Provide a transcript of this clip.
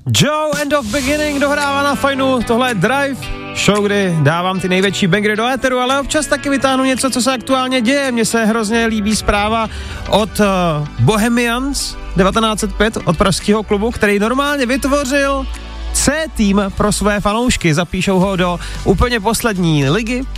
Joe, End of Beginning dohrává na Fajnu, tohle je Drive, show, kdy dávám ty největší bangry do éteru, ale občas taky vytáhnu něco, co se aktuálně děje. Mně se hrozně líbí zpráva od Bohemians 1905, od pražského klubu, který normálně vytvořil C-tým pro své fanoušky. Zapíšou ho do úplně poslední ligy,